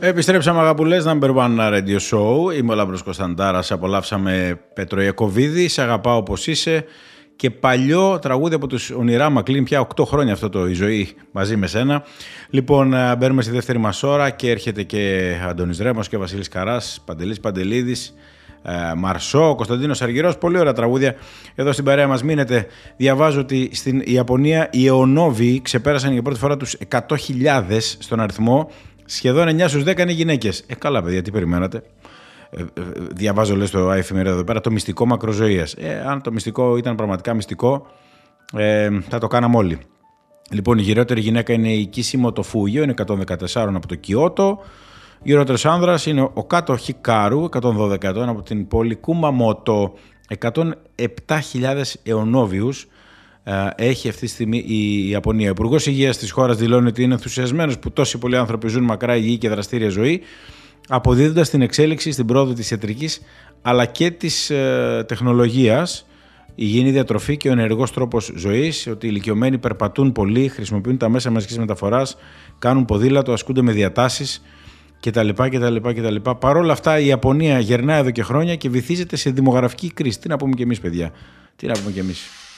Επιστρέψαμε αγαπουλές, number one radio show. Είμαι ο Λάμπρος Κωνσταντάρας, απολαύσαμε Πέτρο Ιακωβίδη, «Σ' αγαπάω όπως είσαι» και παλιό τραγούδι από τους Ονειρά Μακλίν, πια 8 χρόνια αυτό το «Η ζωή μαζί με σένα». Λοιπόν, μπαίνουμε στη δεύτερη μας ώρα και έρχεται και Αντώνης Ρέμος και Βασίλης Καράς, Παντελής Παντελίδης, Μαρσό, Κωνσταντίνος Αργυρός, πολύ ωραία τραγούδια. Εδώ στην παρέα μας μείνετε. Διαβάζω ότι στην Ιαπωνία οι αιωνόβοι ξεπέρασαν για πρώτη φορά τους 100.000 στον αριθμό. Σχεδόν 9 στους 10 είναι γυναίκες. Καλά παιδιά, τι περιμένατε? Διαβάζω, λέει στο εφημερίδα εδώ πέρα, το μυστικό μακροζωίας. Αν το μυστικό ήταν πραγματικά μυστικό, θα το κάναμε όλοι. Λοιπόν, η γυρότερη γυναίκα είναι η Κίσιμο το Φούγιο, είναι 114 από το Κιώτο. Γυρότερος άνδρας είναι ο Κάτο Χικάρου, 112 ετών από την πόλη Κούμαμότο. 107.000 αιωνόβιους έχει αυτή τη στιγμή η Ιαπωνία. Ο Υπουργός Υγείας της χώρας δηλώνει ότι είναι ενθουσιασμένος που τόσοι πολλοί άνθρωποι ζουν μακρά, υγιή και δραστήρια ζωή, αποδίδοντας την εξέλιξη στην πρόοδο της ιατρικής αλλά και της τεχνολογίας, υγιεινή διατροφή και ο ενεργός τρόπος ζωής, ότι οι ηλικιωμένοι περπατούν πολύ, χρησιμοποιούν τα μέσα μαζικής μεταφοράς, κάνουν ποδήλατο, ασκούνται με διατάσεις κτλ. Παρ' όλα αυτά η Ιαπωνία γερνά εδώ και χρόνια και βυθίζεται σε δημογραφική κρίση. Τι να πούμε κι εμείς, παιδιά, τι να πούμε κι εμείς.